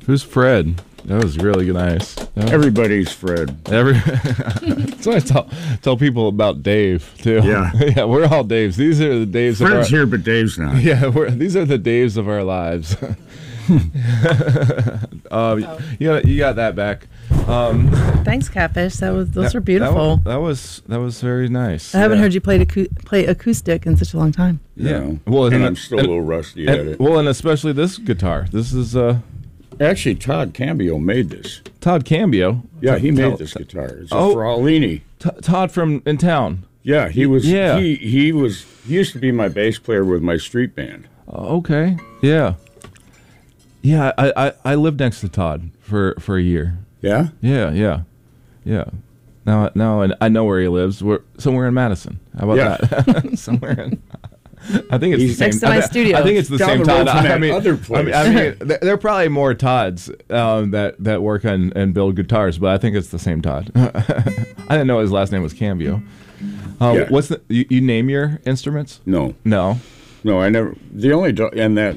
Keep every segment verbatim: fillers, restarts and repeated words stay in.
Who's Fred? That was really nice. That was, Everybody's Fred. every. That's what I tell tell people about Dave too. Yeah. yeah, we're all Daves. These are the Daves. Fred's of our, here, but Dave's not. Yeah, we're, these are the Daves of our lives. um, you got you got that back. Um, Thanks, Catfish. That was those that, were beautiful. That, that was that was very nice. I haven't yeah. heard you play acou- play acoustic in such a long time. Yeah. No. Well, and and, I'm still and, a little rusty and, at it. Well, and especially this guitar. This is uh, Actually, Todd Cambio made this. Todd Cambio. Yeah, he Tell- made this guitar. It's a Oh. Ferralini. T- Todd from in town. Yeah, he was. Yeah. He he was. He used to be my bass player with my street band. Oh, okay. Yeah. Yeah, I, I, I lived next to Todd for, for a year. Yeah. Yeah, yeah, yeah. Now now I I know where he lives. We're somewhere in Madison. How about Yeah. that? somewhere in. I think it's He's the same. next to my I, studio. I think it's the Down same the Todd. road from I that mean, other I place. mean, I mean th- there are probably more Todds um, that that work on and build guitars, but I think it's the same Todd. I didn't know his last name was Cambio. Um, Yeah. What's the you, you name your instruments? No, No. no, I never. The only dog and that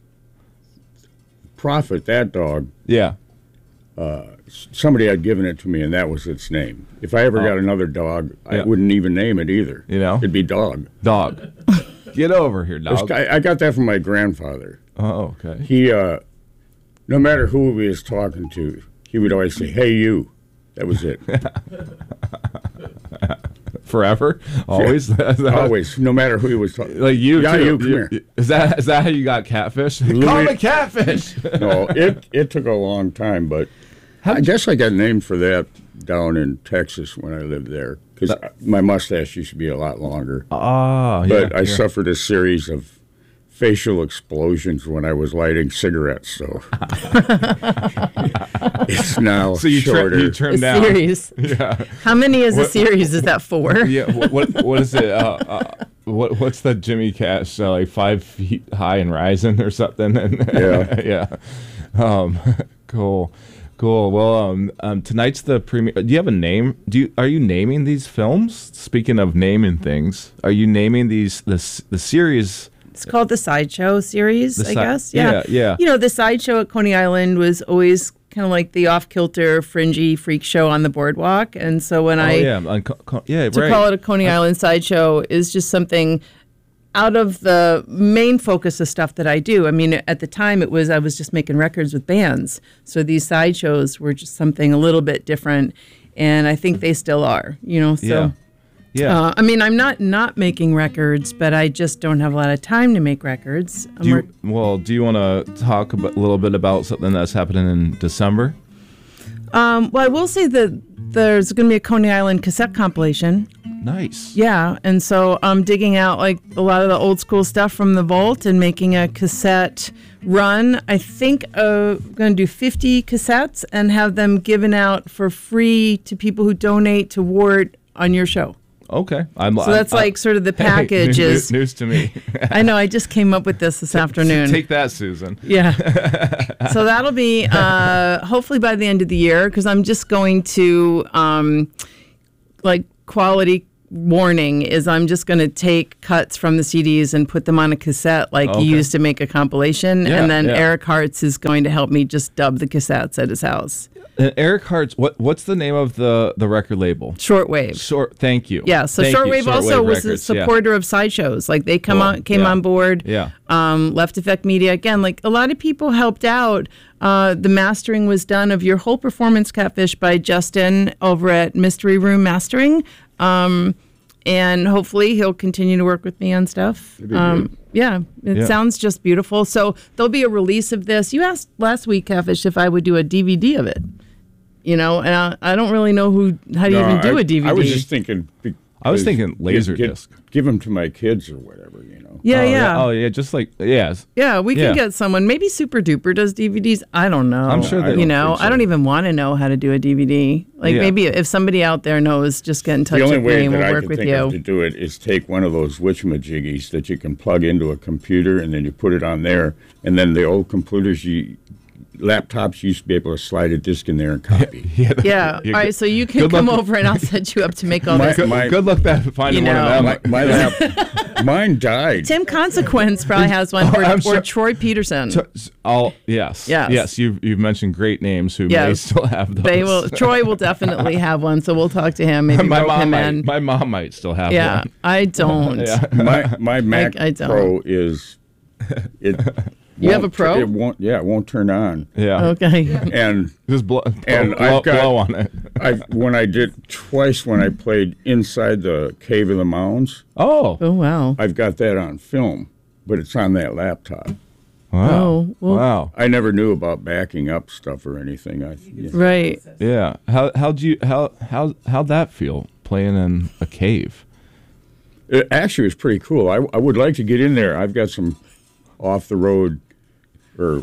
Prophet, that dog. Yeah. Somebody had given it to me, and that was its name. If I ever got another dog, I Yeah. wouldn't even name it either. You know? It'd be Dog. Dog. Get over here, This dog. guy- I got that from my grandfather. Oh, okay. He, uh, no matter who he was talking to, he would always say, "Hey, you." That was it. Forever, always. Is that- Always, no matter who he was talking. Like you, Yeah, too. you, come here. Is that is that how you got catfish? Louis- Call me catfish. No, it it took a long time, but I guess I got named for that down in Texas when I lived there because my mustache used to be a lot longer. Ah, But yeah, I yeah. suffered a series of facial explosions when I was lighting cigarettes, so it's now So you, shorter. trim, you A trimmed down. series. Yeah. How many is a What- series? Is that four? Yeah. What what, what is it? Uh, uh, what what's the Jimmy Cash uh, like five feet high and rising or something? And Yeah. yeah. Um, cool. Cool. Well, um, um, tonight's the premiere. Do you have a name? Do you are you naming these films? Speaking of naming things, are you naming these the s- the series? It's called the Sideshow series, The I si- guess. yeah, Yeah. yeah. You know, the Sideshow at Coney Island was always kind of like the off-kilter, fringy freak show on the boardwalk. And so when Oh I yeah, on co- co- yeah, to right. call it a Coney Island Sideshow is just something out of the main focus of stuff that I do. I mean, at the time it was I was just making records with bands. So these sideshows were just something a little bit different, and I think they still are, you know. So Yeah. Yeah. uh, I mean, I'm not not making records, but I just don't have a lot of time to make records. I'm Do you, work- well, do you want to talk a bit- little bit about something that's happening in December? um, well, I will say that there's going to be a Coney Island cassette compilation. Nice. Yeah, and so I'm digging out like a lot of the old school stuff from the vault and making a cassette run. I think uh, I'm going to do fifty cassettes and have them given out for free to people who donate to Wart on your show. Okay. I'm, So that's like sort of the package Hey, is. news, news to me. I know, I just came up with this this afternoon. Take that, Susan. Yeah. So that'll be uh, hopefully by the end of the year because I'm just going to um, like quality warning is I'm just going to take cuts from the C Ds and put them on a cassette like Okay. you used to make a compilation. Yeah, and then yeah. Eric Hartz is going to help me just dub the cassettes at his house. And Eric Hartz, what what's the name of the, the record label? Shortwave. Short. Thank you. Yeah, so Thank you, Shortwave also was Records, a yeah. supporter of sideshows. Like they come Cool. on, came Yeah. on board. Yeah. Um, Left Effect Media again. Like a lot of people helped out. Uh, the mastering was done of your whole performance, Catfish, by Justin over at Mystery Room Mastering. Um, and hopefully he'll continue to work with me on stuff. Um, yeah, it Yeah. sounds just beautiful. So there'll be a release of this. You asked last week, Catfish, if I would do a D V D of it. You know, and I, I don't really know who how do you No, even do I- a D V D. I was just thinking. I was because thinking laser get- disc. Give them to my kids or whatever, you know. yeah, oh, yeah. Oh, yeah. Just like, yes. Yeah, we can Yeah. get someone. Maybe Super Duper does D V Ds. I don't know. I'm sure I that- you don't know, think so. I don't even want to know how to do a D V D. Like Yeah. maybe if somebody out there knows, just get in touch The only with me way and that we'll I work can with think of to you. do it is take one of those witchamajiggies that you can plug into a computer and then you put it on there, and then the old computers, you laptops used to be able to slide a disc in there and copy. Yeah. Yeah. You- All right. So you can good come luck- over and I'll set you up to make all My- this. Good, my- good luck that finding You one know. of them. my, my lap, Mine died. Tim Consequence probably has one, or, I'm or sorry. Troy Peterson. All yes, Yes. yes. You've you've mentioned great names who may Yes. still have those. They will. Troy will definitely have one, so we'll talk to him. Maybe my rope mom him might. in. My mom might still have Yeah, one. I don't. Yeah. My my Mac I don't. Pro is it. You have won't a Pro? tu- It won't. Yeah, it won't turn on. Yeah. Okay. And Just blow, And blow, I've got- blow on it. I when I did twice when I played inside the Cave of the Mounds, Oh. Oh wow. I've got that on film, but it's on that laptop. Wow. Oh, well- wow. I never knew about backing up stuff or anything. I yeah. Right. Yeah. How how'd you how how how'd that feel playing in a cave? It actually was pretty cool. I, I would like to get in there. I've got some off the road or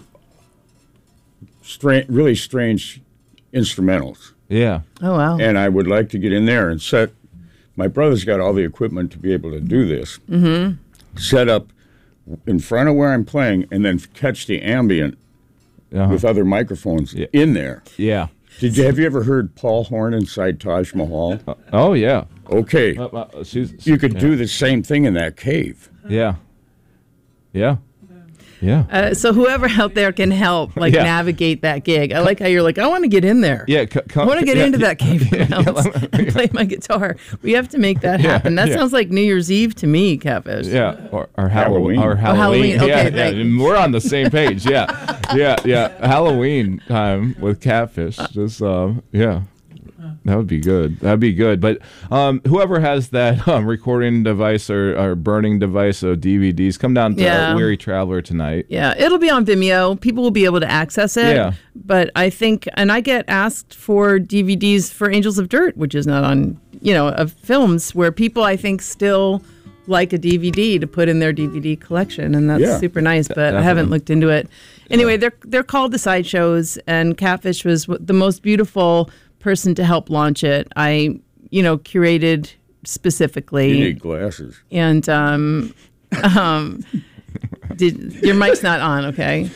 stra- really strange instrumentals, Yeah. Oh wow. and I would like to get in there and set. My brother's got all the equipment to be able to do this. Mm-hmm. Set up in front of where I'm playing, and then catch the ambient Uh-huh. with other microphones Yeah. in there. Yeah. Did you have you ever heard Paul Horn inside Taj Mahal? Oh yeah. Okay, Uh, uh, she's- you could yeah. do the same thing in that cave. Yeah. Yeah. Yeah. Uh, so whoever out there can help, like Yeah. navigate that gig. I like how you're like, I want to get in there. Yeah. c- I come, want to get yeah, into yeah, that cave house and play my guitar. We have to make that Yeah, happen. That yeah. sounds like New Year's Eve to me, Catfish. Yeah, or, or Halloween. Halloween. Or Oh, Halloween. Halloween. Okay, yeah, thank yeah. you. We're on the same page. Yeah, yeah, yeah. Halloween time with Catfish. Just, uh, yeah, that would be good. That'd be good. But um, whoever has that um, recording device or, or burning device of D V Ds, come down to Yeah. Weary Traveler tonight. Yeah, it'll be on Vimeo. People will be able to access it. Yeah. But I think, and I get asked for D V Ds for Angels of Dirt, which is not on, you know, of films where people, I think, still like a D V D to put in their D V D collection, and that's Yeah. super nice. But I haven't looked into it. Anyway, they're they're called the Sideshows, and Catfish was w- the most beautiful person to help launch it. I, you know, curated specifically. You need glasses. And um, um, did, your mic's not on, okay?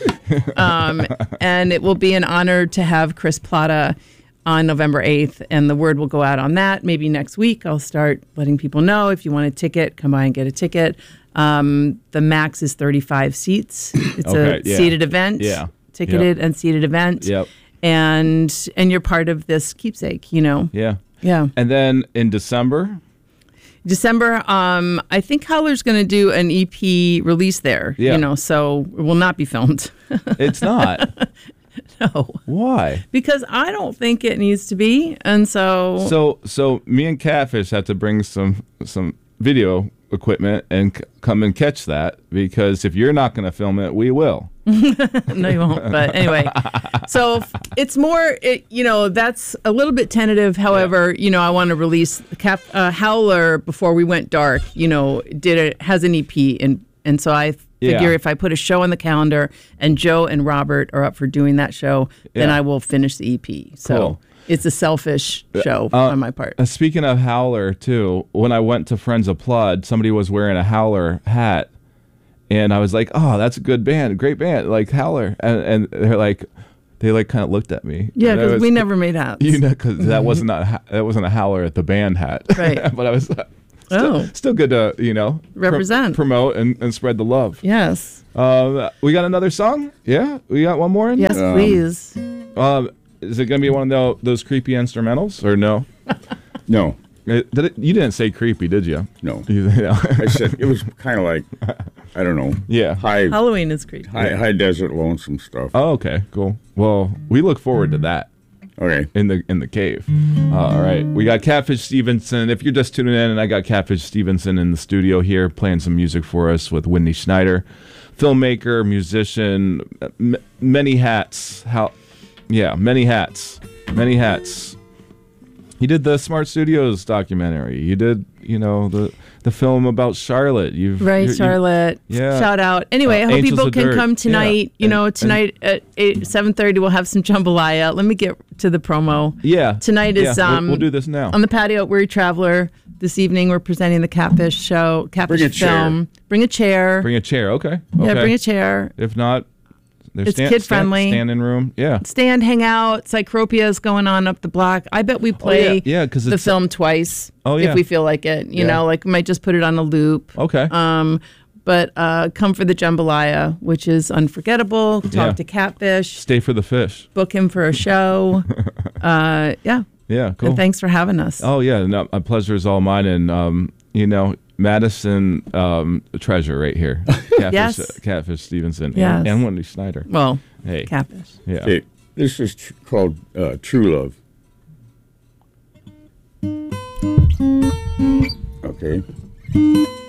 Um, and it will be an honor to have Chris Plata on November eighth, and the word will go out on that. Maybe next week I'll start letting people know if you want a ticket, come by and get a ticket. Um, the max is thirty-five seats. It's Okay, a yeah. seated event, Yeah. ticketed and seated event. Yep. And and you're part of this keepsake, you know. Yeah. Yeah. And then in December, December, um, I think Howler's going to do an E P release there. Yeah. You know, so it will not be filmed. it's not. No, Why? because I don't think it needs to be, and so, So so me and Catfish have to bring some some video equipment and c- come and catch that, because if you're not going to film it, we will. no, you won't. But anyway, so f- it's more, it, you know, that's a little bit tentative. However, you know, I want to release Cap, uh, Howler before we went dark. You know, did it has an E P, and and so I figure Yeah. if I put a show on the calendar and Joe and Robert are up for doing that show, then Yeah. I will finish the E P. So Cool. it's a selfish show Uh, on my part. Uh, speaking of Howler, too, when I went to Friends Applaud, somebody was wearing a Howler hat, and I was like, "Oh, that's a good band, great band, like Howler." And, and they're like, they like kind of looked at me. Yeah, And I because was- we never made hats. you know, because that wasn't a ha- that wasn't a Howler at the band hat, Right. but I was uh, Oh. still, still good to you know pr- Represent. promote, and, and spread the love. Yes. Um, we got another song. Yeah, we got one more. In? Yes, Um, please. Um, is it gonna be one of tho- those creepy instrumentals or no? No, Uh, Did it, you didn't say creepy, did you? no. You- yeah. I said it was kind of like, I don't know, Yeah. high, Halloween is creepy. high, high desert lonesome stuff. Oh, okay, cool. Well, we look forward to that Okay. in the in the cave. Uh, all right, we got Catfish Stevenson. If you're just tuning in, and I got Catfish Stevenson in the studio here playing some music for us with Whitney Schneider, filmmaker, musician, m- many hats. How? Yeah, many hats, many hats. He did the Smart Studios documentary. You did, you know, the the film about Charlotte. You've Right, you- you- Charlotte. yeah. Shout out. Anyway, Uh, I hope Angels people of can Dirt. come tonight. Yeah. You know, And- tonight at eight, seven thirty we'll have some jambalaya. Let me get to the promo. Yeah. Tonight is Yeah, we'll- um we'll, do this now. on the patio at Weary Traveler. This evening we're presenting the Catfish show, Catfish Bring a chair. film. Bring a chair. Bring a chair. Okay. yeah, okay. bring a chair. If not, There's It's kid-friendly. Stand, standing room. Yeah. Stand, hang out. Cycropia is going on up the block. I bet we play Oh, yeah. Yeah, 'cause the it's- film twice Oh, yeah. if we feel like it. You Yeah. know, like we might just put it on a loop. Okay. Um, but uh, come for the jambalaya, which is unforgettable. Talk Yeah. to Catfish. Stay for the fish. Book him for a show. uh, yeah. Yeah, cool. And thanks for having us. Oh yeah, no, my pleasure is all mine, and um, you know, Madison um, treasure right here, Catfish, Yes. uh, Catfish Stevenson, Yes. and, and Wendy Snyder. Well, Hey, Catfish. yeah, Okay, this is tr- called uh, True Love. Okay.